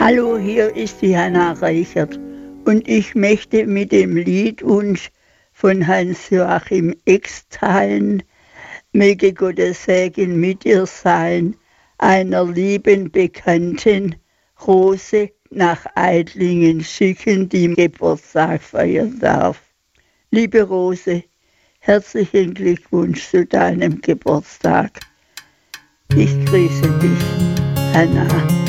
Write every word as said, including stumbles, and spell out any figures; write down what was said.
Hallo, hier ist die Hanna Reichert und ich möchte mit dem Liedwunsch von Hans-Joachim Ex teilen: Möge Gottes Segen mit dir sein, einer lieben Bekannten Rose nach Eidlingen schicken, die Geburtstag feiern darf. Liebe Rose, herzlichen Glückwunsch zu deinem Geburtstag. Ich grüße dich, Hanna.